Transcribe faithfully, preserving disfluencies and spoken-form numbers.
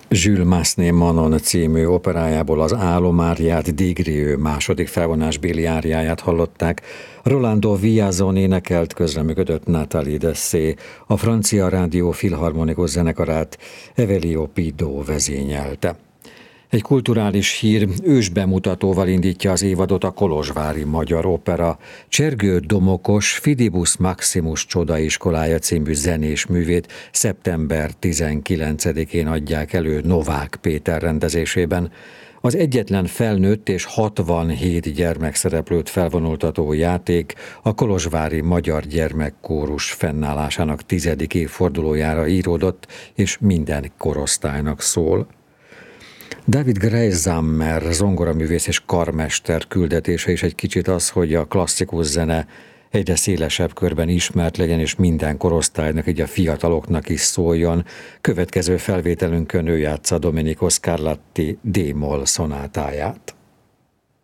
Jules Massenet Manon című operájából az Álomáriát, Des második felvonásbéli áriáját hallották. Rolando Villazon énekelt, közreműködött Nathalie Dessay, a francia rádió filharmonikus zenekarát Evelio Pido vezényelte. Egy kulturális hír, ősbemutatóval indítja az évadot a Kolozsvári Magyar Opera. Csergő Domokos Fidibus Maximus Csodaiskolája című zenés művét szeptember tizenkilencedikén adják elő Novák Péter rendezésében. Az egyetlen felnőtt és hatvanhét gyermekszereplőt felvonultató játék a Kolozsvári Magyar Gyermekkórus fennállásának tizedik évfordulójára íródott, és minden korosztálynak szól. David Greisammer zongoraművész és karmester küldetése is egy kicsit az, hogy a klasszikus zene egyre szélesebb körben ismert legyen, és minden korosztálynak, így a fiataloknak is szóljon. Következő felvételünkön ő játsza Domenico Scarlatti D-moll szonátáját.